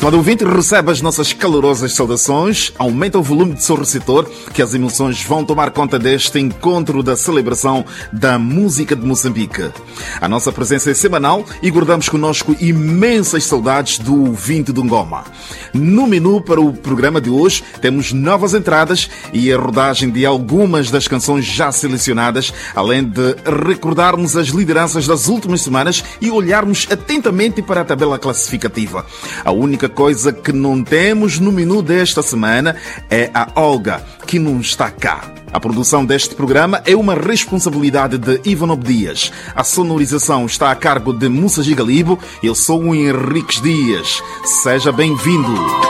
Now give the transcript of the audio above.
Estimado ouvinte, recebe as nossas calorosas saudações, aumenta o volume de seu receptor, que as emoções vão tomar conta deste encontro da celebração da música de Moçambique. A nossa presença é semanal e guardamos conosco imensas saudades do ouvinte do Ngoma. No menu para o programa de hoje temos novas entradas e a rodagem de algumas das canções já selecionadas, além de recordarmos as lideranças das últimas semanas e olharmos atentamente para a tabela classificativa. A única coisa que não temos no menu desta semana é a Olga, que não está cá. A produção deste programa é uma responsabilidade de Ivan Dias. A sonorização está a cargo de Mussa Gigalibo. Eu sou o Henriques Dias. Seja bem-vindo.